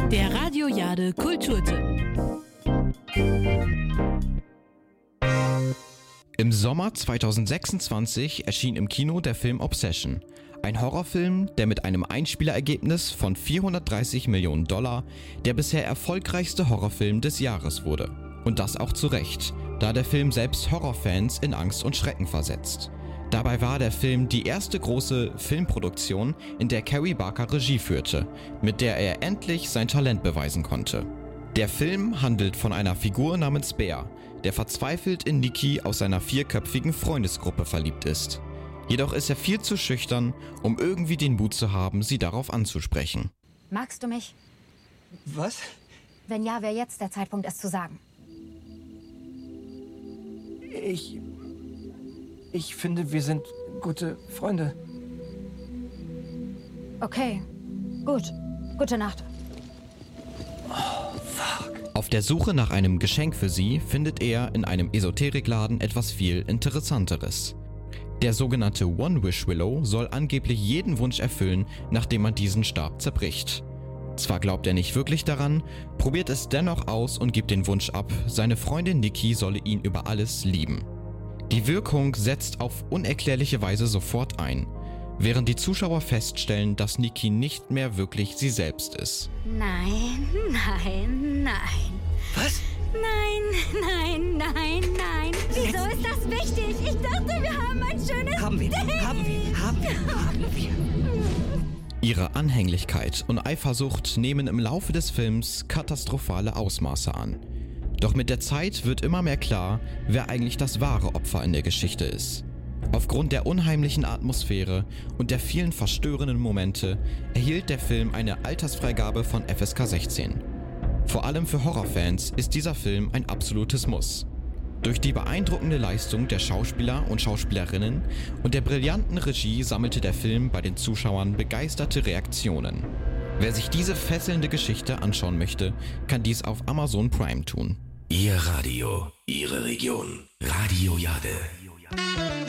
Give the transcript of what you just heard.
Der Radio Jade Kulturtipp. Im Sommer 2026 erschien im Kino der Film Obsession. Ein Horrorfilm, der mit einem Einspielergebnis von $430 Millionen der bisher erfolgreichste Horrorfilm des Jahres wurde. Und das auch zu Recht, da der Film selbst Horrorfans in Angst und Schrecken versetzt. Dabei war der Film die erste große Filmproduktion, in der Carey Barker Regie führte, mit der er endlich sein Talent beweisen konnte. Der Film handelt von einer Figur namens Bear, der verzweifelt in Nikki aus seiner 4-köpfigen Freundesgruppe verliebt ist. Jedoch ist er viel zu schüchtern, um irgendwie den Mut zu haben, sie darauf anzusprechen. Magst du mich? Was? Wenn ja, wäre jetzt der Zeitpunkt, es zu sagen. Ich finde, wir sind gute Freunde. Okay, gut. Gute Nacht. Auf der Suche nach einem Geschenk für sie findet er in einem Esoterikladen etwas viel Interessanteres. Der sogenannte One-Wish-Willow soll angeblich jeden Wunsch erfüllen, nachdem man diesen Stab zerbricht. Zwar glaubt er nicht wirklich daran, probiert es dennoch aus und gibt den Wunsch ab, seine Freundin Nikki solle ihn über alles lieben. Die Wirkung setzt auf unerklärliche Weise sofort ein, während die Zuschauer feststellen, dass Nikki nicht mehr wirklich sie selbst ist. Nein, nein, nein. Was? Nein, nein, nein, nein. Wieso ist das wichtig? Ich dachte, wir haben ein schönes Haben wir. Ihre Anhänglichkeit und Eifersucht nehmen im Laufe des Films katastrophale Ausmaße an. Doch mit der Zeit wird immer mehr klar, wer eigentlich das wahre Opfer in der Geschichte ist. Aufgrund der unheimlichen Atmosphäre und der vielen verstörenden Momente erhielt der Film eine Altersfreigabe von FSK 16. Vor allem für Horrorfans ist dieser Film ein absolutes Muss. Durch die beeindruckende Leistung der Schauspieler und Schauspielerinnen und der brillanten Regie sammelte der Film bei den Zuschauern begeisterte Reaktionen. Wer sich diese fesselnde Geschichte anschauen möchte, kann dies auf Amazon Prime tun. Ihr Radio, Ihre Region. Radio Jade.